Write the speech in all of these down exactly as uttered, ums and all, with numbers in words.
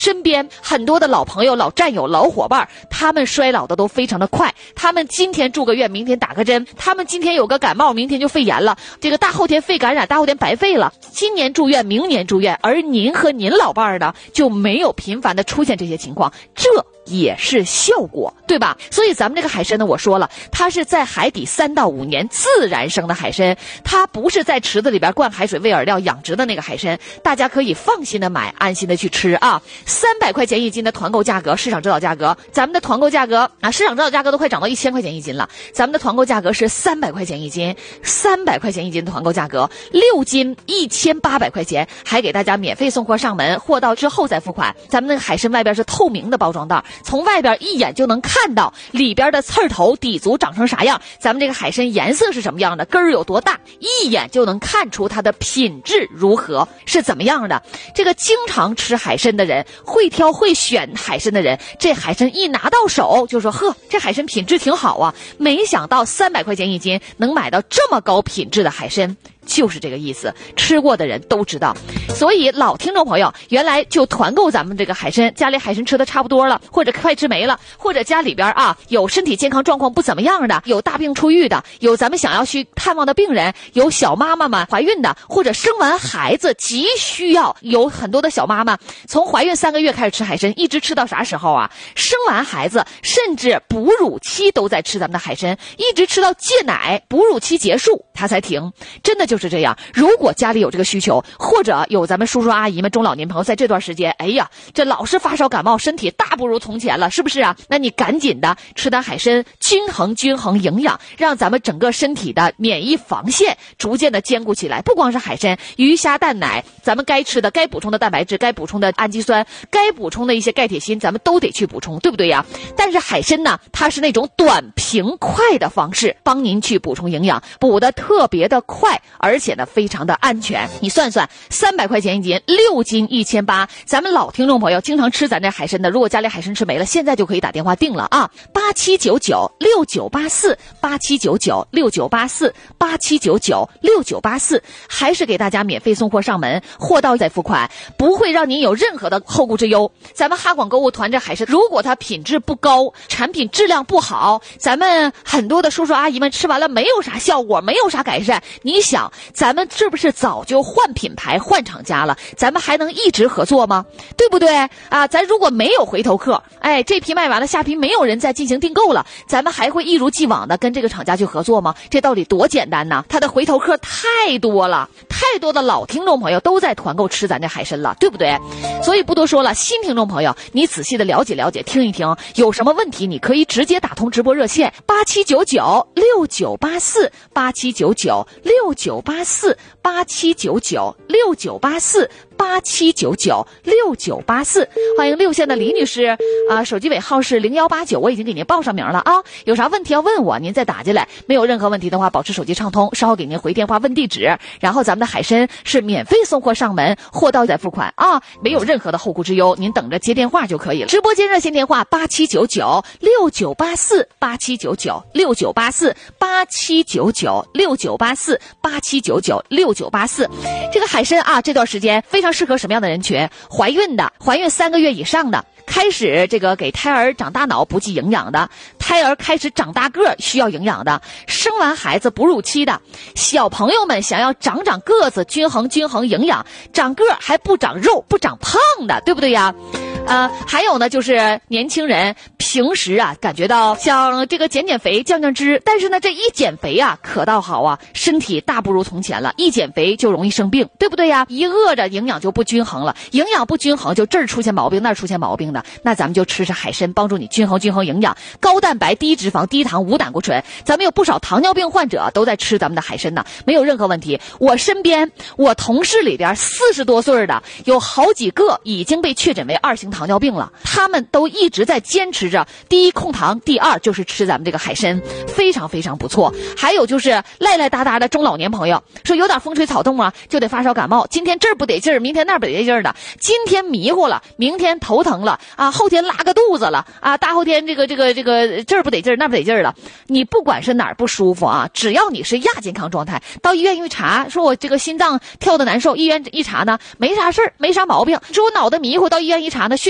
身边很多的老朋友、老战友、老伙伴，他们衰老的都非常的快。他们今天住个院，明天打个针；他们今天有个感冒，明天就肺炎了，这个大后天肺感染，大后天白肺了。今年住院，明年住院，而您和您老伴儿呢，就没有频繁的出现这些情况，这也是效果，对吧？所以咱们这个海参呢，我说了，它是在海底三到五年自然生的海参，它不是在池子里边灌海水喂饵料养殖的那个海参，大家可以放心的买，安心的去吃啊。三百块钱一斤的团购价格，市场指导价格，咱们的团购价格啊，市场指导价格都快涨到一千块钱一斤了，咱们的团购价格是三百块钱一斤，三百块钱一斤的团购价格，六斤一千八百块钱，还给大家免费送货上门，货到之后再付款。咱们那个海参外边是透明的包装袋，从外边一眼就能看到里边的刺儿头底足长成啥样，咱们这个海参颜色是什么样的，根儿有多大，一眼就能看出它的品质如何，是怎么样的。这个经常吃海参的人，会挑会选海参的人，这海参一拿到手就说呵，这海参品质挺好啊。没想到三百块钱一斤能买到这么高品质的海参，就是这个意思，吃过的人都知道。所以老听众朋友原来就团购咱们这个海参，家里海参吃的差不多了，或者快吃没了，或者家里边啊有身体健康状况不怎么样的，有大病初愈的，有咱们想要去探望的病人，有小妈妈们怀孕的，或者生完孩子急需要，有很多的小妈妈从怀孕三个月开始吃海参，一直吃到啥时候啊？生完孩子甚至哺乳期都在吃咱们的海参，一直吃到戒奶，哺乳期结束他才停，真的就是这样。如果家里有这个需求，或者有咱们叔叔阿姨们中老年朋友在这段时间，哎呀，这老是发烧感冒，身体大不如从前了，是不是啊？那你赶紧的吃点海参，均衡均衡营养，让咱们整个身体的免疫防线逐渐的坚固起来。不光是海参，鱼虾蛋奶，咱们该吃的该补充的蛋白质，该补充的氨基酸，该补充的一些钙铁锌，咱们都得去补充，对不对呀？但是海参呢，它是那种短平快的方式帮您去补充营养，补的特别的快，而且呢非常的安全。你算算，三百块钱一斤，六斤一千八，咱们老听众朋友经常吃咱这海参的，如果家里海参吃没了，现在就可以打电话订了啊，八七九九六九八四，八七九九六九八四，八七九九六九八四，还是给大家免费送货上门，货到再付款，不会让您有任何的后顾之忧。咱们哈广购物团这海参，如果它品质不高，产品质量不好，咱们很多的叔叔阿姨们吃完了没有啥效果，没有啥改善，你想咱们是不是早就换品牌换厂家了？咱们还能一直合作吗？对不对啊？咱如果没有回头客，哎，这批卖完了，下批没有人再进行订购了，咱们还会一如既往的跟这个厂家去合作吗？这道理多简单呐！他的回头客太多了，太多的老听众朋友都在团购吃咱这海参了，对不对？所以不多说了，新听众朋友你仔细的了解了解，听一听，有什么问题你可以直接打通直播热线八七九九六九八四，八七九九六九八四，八七九九六九八四，八七九九六九八四。欢迎六线的李女士啊，手机尾号是零幺八九，我已经给您报上名了啊。有啥问题要问我，您再打进来。没有任何问题的话，保持手机畅通，稍后给您回电话问地址。然后咱们的海参是免费送货上门，货到再付款啊，没有任何的后顾之忧，您等着接电话就可以了。直播间热线电话八七九九六九八四，八七九九六九八四，八七九九六九八四，八七九九六九八四。这个海参啊，这段时间非常适合什么样的人群？怀孕的，怀孕三个月以上的，开始这个给胎儿长大脑补给营养的，胎儿开始长大个需要营养的，生完孩子哺乳期的，小朋友们想要长长个子，均衡均衡营养，长个还不长肉不长胖的，对不对呀？呃，还有呢，就是年轻人平时啊感觉到想这个减减肥降降脂，但是呢这一减肥啊可倒好啊，身体大不如从前了，一减肥就容易生病，对不对呀？一饿着营养就不均衡了，营养不均衡就这儿出现毛病那儿出现毛病的，那咱们就吃吃海参，帮助你均衡均衡营养，高蛋白低脂肪低糖无胆固醇，咱们有不少糖尿病患者都在吃咱们的海参呢，没有任何问题。我身边我同事里边四十多岁的有好几个已经被确诊为二型糖尿病了，他们都一直在坚持着，第一控糖，第二就是吃咱们这个海参，非常非常不错。还有就是赖赖达达的中老年朋友，说有点风吹草动啊就得发烧感冒，今天这儿不得劲儿，明天那儿不得劲儿的，今天迷糊了，明天头疼了啊，后天拉个肚子了啊，大后天这个这个这个这儿不得劲儿那儿不得劲儿了。你不管是哪儿不舒服啊，只要你是亚健康状态，到医院一查，说我这个心脏跳的难受，医院一查呢没啥事儿，没啥毛病。说我脑袋迷糊，到医院一查呢，血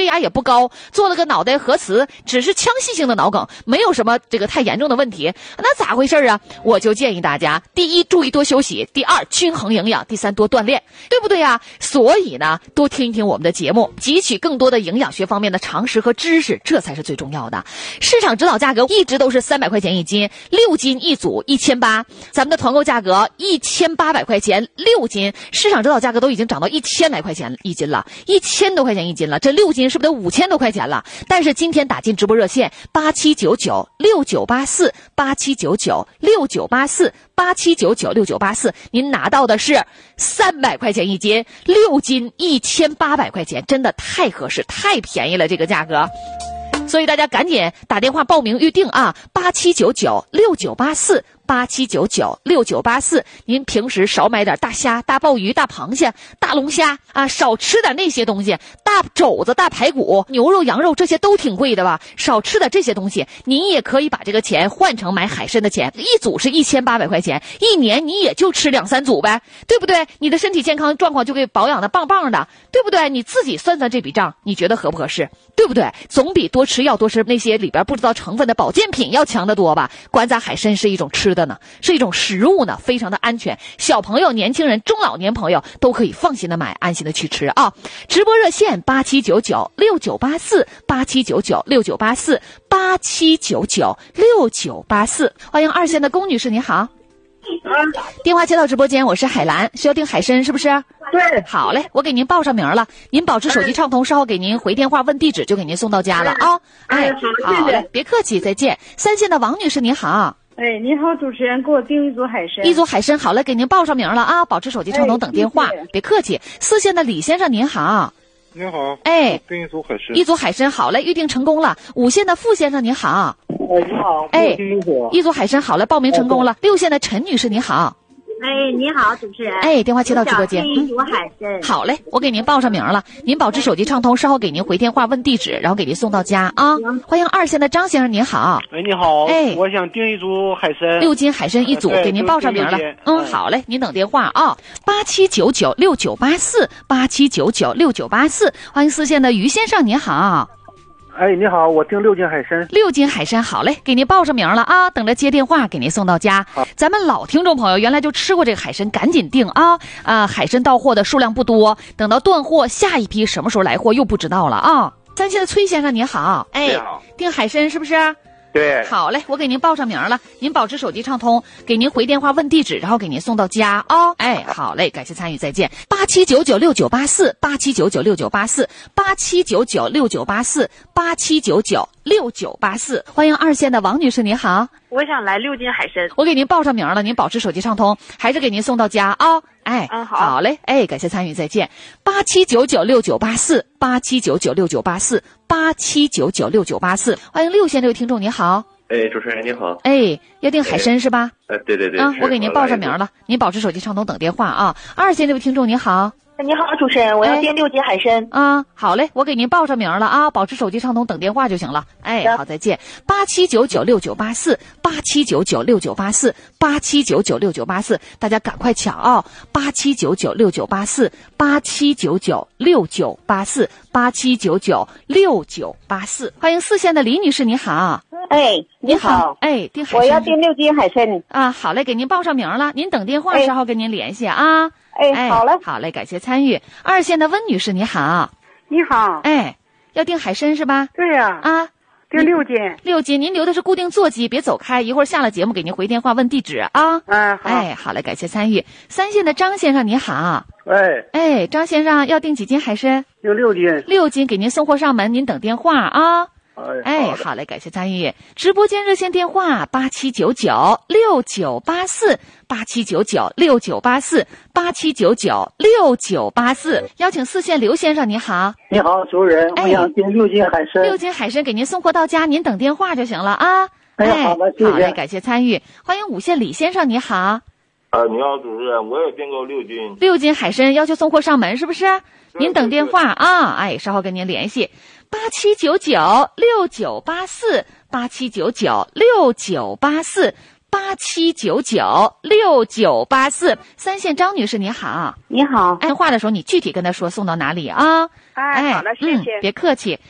血压也不高，做了个脑袋核磁，只是腔隙性的脑梗，没有什么这个太严重的问题，那咋回事啊？我就建议大家，第一，注意多休息；第二，均衡营养；第三，多锻炼，对不对呀？所以呢，多听一听我们的节目，汲取更多的营养学方面的常识和知识，这才是最重要的。市场指导价格一直都是三百块钱一斤，六斤一组一千八，咱们的团购价格一千八百块钱六斤，市场指导价格都已经涨到一千来块钱一斤了，一千多块钱一斤了，这六斤是不是得五千多块钱了？但是今天打进直播热线八七九九六九八四八七九九六九八四八七九九六九八四，您拿到的是三百块钱一斤，六斤一千八百块钱，真的太合适，太便宜了这个价格。所以大家赶紧打电话报名预定啊，八七九九六九八四八七九九六九八四。您平时少买点大虾、大鲍鱼、大螃蟹、大龙虾啊，少吃点那些东西，大肘子、大排骨、牛肉、羊肉这些都挺贵的吧？少吃点这些东西，您也可以把这个钱换成买海参的钱，一组是一千八百块钱，一年你也就吃两三组呗，对不对？你的身体健康状况就给保养的棒棒的，对不对？你自己算算这笔账，你觉得合不合适？对不对？总比多吃药、多吃那些里边不知道成分的保健品要强得多吧？管咱海参是一种吃的呢，是一种食物呢，非常的安全，小朋友、年轻人、中老年朋友都可以放心的买，安心的去吃啊！直播热线八七九九六九八四八七九九六九八四八七九九六九八四，欢迎二线的龚女士，你好。电话接到直播间，我是海兰，需要订海参是不是？ 对， 好嘞，我给您报上名了，您保持手机畅通，稍后给您回电话问地址，就给您送到家了啊！哎，好嘞，别客气，再见。三线的王女士，你好。 哎，你好，主持人，给我订一组海参。 一组海参，好嘞，给您报上名了啊！保持手机畅通，等电话，别客气。四线的李先生，您好。 您好， 哎， 订一组海参。 一组海参，好嘞，预定成功了。五线的傅先生，您好。 哎，你好， 哎，一组海参，好了，报名成功了。六线的陈女士，你好。 哎，你好，主持人。 哎，电话接到直播间。 订一组海参。 嗯，好嘞，我给您报上名了，您保持手机畅通，稍后给您回电话问地址，然后给您送到家啊。欢迎二线的张先生，您好。 哎，你好。 哎， 我想订一组海参。 六斤海参一组，给您报上名了。嗯，好嘞，您等电话啊。八七九九六九八四八七九九六九八四，欢迎四线的于先生，您好。 哎，你好，我订六斤海参。 六斤海参，好嘞，给您报上名了啊，等着接电话给您送到家。咱们老听众朋友原来就吃过这个海参，赶紧订啊！啊，海参到货的数量不多，等到断货，下一批什么时候来货又不知道了啊。三线的崔先生您好，哎，订海参是不是？ 对， 好嘞，我给您报上名了，您保持手机畅通，给您回电话问地址，然后给您送到家啊、哦。哎，好嘞，感谢参与，再见。八七九九六九八四八七九九六九八四八七九九六九八四八七九九六九八四，欢迎二线的王女士，你好。 我想来六斤海参， 我给您报上名了，您保持手机畅通，还是给您送到家啊、哦。哎， 嗯，好， 好嘞，哎，感谢参与，再见。八七九九六九八四八七九九六九八四八七九九六九八四，欢迎六线这位听众，你好。 哎，主持人你好。 哎，要订海参是吧？ 呃，对对对。 啊，我给您报上名了，您保持手机畅通，等电话啊。二线这位听众，你好。 你好，主持人，我要订六斤海参。 啊，好嘞，我给您报上名了啊，保持手机畅通，等电话就行了。哎，好，再见。八七九九六九八四八七九九六九八四八七九九六九八四，大家赶快抢啊！八七九九六九八四八七九九六九八四八七九九六九八四，欢迎四线的李女士，你好。 哎，你好， 哎，订海参， 我要订六斤海参啊。好嘞，给您报上名了，您等电话时候跟您联系啊。 哎，哎好嘞， 好嘞，感谢参与。二线的温女士，你好。 你好。 哎，要订海参是吧？ 对呀。 啊，啊订六斤。 六斤，您留的是固定座机，别走开，一会儿下了节目给您回电话问地址啊。 嗯，好。 哎，好嘞，感谢参与。三线的张先生，你好。 哎。 哎，张先生要订几斤海参？ 订六斤。 六斤，给您送货上门，您等电话啊。 哎， 好嘞，感谢参与。直播间热线电话八七九九六九八四八七九九六九八四八七九九六九八四，邀请四线刘先生，你好。 你好，主任，我想订六斤海参。 六斤海参给您送货到家，您等电话就行了啊。 哎，好的，谢谢。 好嘞，感谢参与。欢迎五线李先生，你好。 啊，你好，主任，我也订购六斤。 六斤海参要求送货上门，是不是？您等电话啊，哎，稍后跟您联系。八七九九六九八四八七九九六九八四八七九九六九八四。三线张女士你好。 你好。 电话的时候你具体跟他说送到哪里啊？ 哎，好的，谢谢。 嗯，别客气。